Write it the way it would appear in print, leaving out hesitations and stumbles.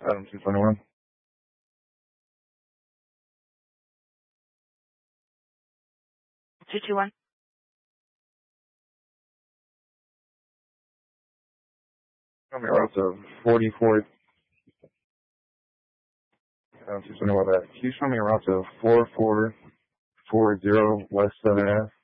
221. Show me routes of 44. 221. Can you show me routes of 4440 West 7th Ave?